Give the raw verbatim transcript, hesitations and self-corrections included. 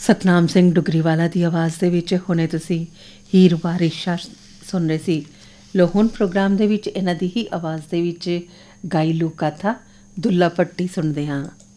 ਸਤਨਾਮ ਸਿੰਘ ਡੁਗਰੀਵਾਲਾ ਦੀ ਆਵਾਜ਼ ਦੇ ਵਿੱਚ ਹੁਣੇ ਤੁਸੀਂ ਹੀਰ ਵਾਰਿਸ਼ਾਂ ਸੁਣ ਰਹੇ ਸੀ। ਲੋ ਹੁਣ ਪ੍ਰੋਗਰਾਮ ਦੇ ਵਿੱਚ ਇਹਨਾਂ ਦੀ ਹੀ ਆਵਾਜ਼ ਦੇ ਵਿੱਚ ਗਾਈ ਲੋਕ ਗਾਥਾ ਦੁੱਲਾ ਭੱਟੀ ਸੁਣਦੇ ਹਾਂ।